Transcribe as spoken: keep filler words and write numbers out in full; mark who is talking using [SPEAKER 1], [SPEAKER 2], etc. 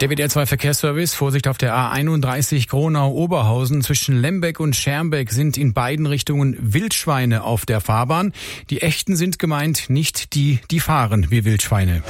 [SPEAKER 1] Der W D R zwei Verkehrsservice, Vorsicht auf der A einunddreißig Gronau-Oberhausen. Zwischen Lembeck und Schermbeck sind in beiden Richtungen Wildschweine auf der Fahrbahn. Die echten sind gemeint, nicht die, die fahren wie Wildschweine.